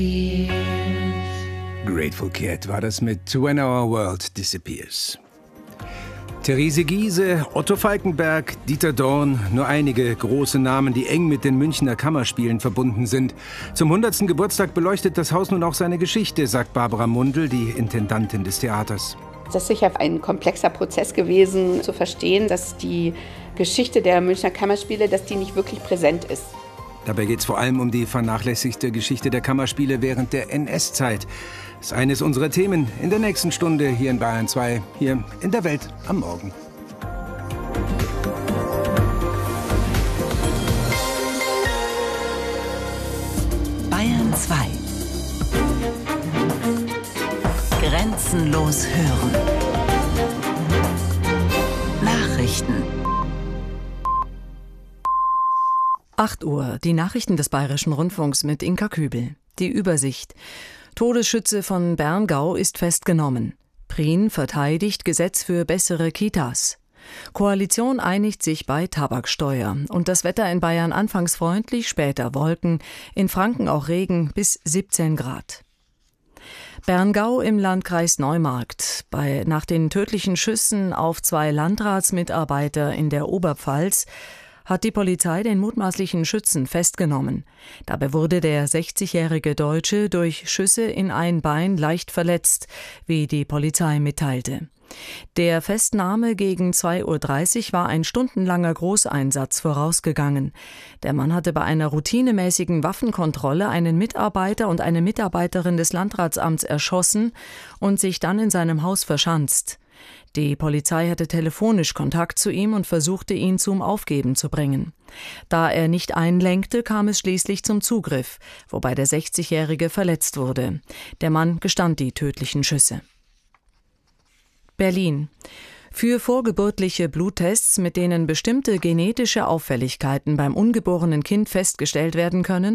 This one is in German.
Grateful Cat war das mit When Our World Disappears. Therese Giehse, Otto Falckenberg, Dieter Dorn, nur einige große Namen, die eng mit den Münchner Kammerspielen verbunden sind. Zum 100. Geburtstag beleuchtet das Haus nun auch seine Geschichte, sagt Barbara Mundl, die Intendantin des Theaters. Das ist sicher ein komplexer Prozess gewesen, zu verstehen, dass die Geschichte der Münchner Kammerspiele, dass die nicht wirklich präsent ist. Dabei geht es vor allem um die vernachlässigte Geschichte der Kammerspiele während der NS-Zeit. Das ist eines unserer Themen in der nächsten Stunde hier in Bayern 2, hier in der Welt am Morgen. Bayern 2. Grenzenlos hören. Nachrichten. 8 Uhr, die Nachrichten des Bayerischen Rundfunks mit Inka Kübel. Die Übersicht. Todesschütze von Berngau ist festgenommen. Prien verteidigt Gesetz für bessere Kitas. Koalition einigt sich bei Tabaksteuer. Und das Wetter in Bayern anfangs freundlich, später Wolken. In Franken auch Regen bis 17 Grad. Berngau im Landkreis Neumarkt. Nach den tödlichen Schüssen auf 2 Landratsmitarbeiter in der Oberpfalz hat die Polizei den mutmaßlichen Schützen festgenommen. Dabei wurde der 60-jährige Deutsche durch Schüsse in ein Bein leicht verletzt, wie die Polizei mitteilte. Der Festnahme gegen 2:30 Uhr war ein stundenlanger Großeinsatz vorausgegangen. Der Mann hatte bei einer routinemäßigen Waffenkontrolle einen Mitarbeiter und eine Mitarbeiterin des Landratsamts erschossen und sich dann in seinem Haus verschanzt. Die Polizei hatte telefonisch Kontakt zu ihm und versuchte, ihn zum Aufgeben zu bringen. Da er nicht einlenkte, kam es schließlich zum Zugriff, wobei der 60-Jährige verletzt wurde. Der Mann gestand die tödlichen Schüsse. Berlin. Für vorgeburtliche Bluttests, mit denen bestimmte genetische Auffälligkeiten beim ungeborenen Kind festgestellt werden können,